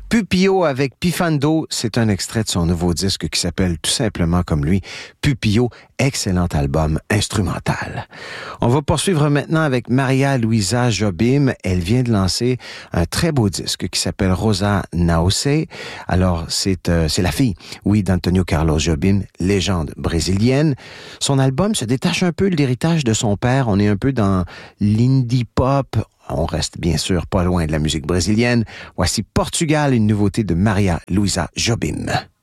Pupillo avec Pifando, c'est un extrait de son nouveau disque qui s'appelle tout simplement comme lui, Pupillo, excellent album instrumental. On va poursuivre maintenant avec Maria Luisa Jobim. Elle vient de lancer un très beau disque qui s'appelle Rosa Naose. Alors, c'est la fille, oui, d'Antonio Carlos Jobim, légende brésilienne. Son album se détache un peu de l'héritage de son père. On est un peu dans l'indie pop. On reste bien sûr pas loin de la musique brésilienne. Voici Portugal, une nouveauté de Maria Luisa Jobim.